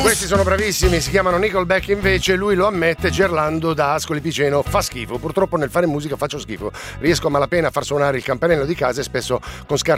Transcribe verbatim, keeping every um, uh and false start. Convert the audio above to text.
questi sono bravissimi, si chiamano Nickelback, invece lui lo ammette, Gerlando da Ascoli Piceno fa schifo, purtroppo nel fare musica faccio schifo, riesco a malapena a far suonare il campanello di casa e spesso con scarse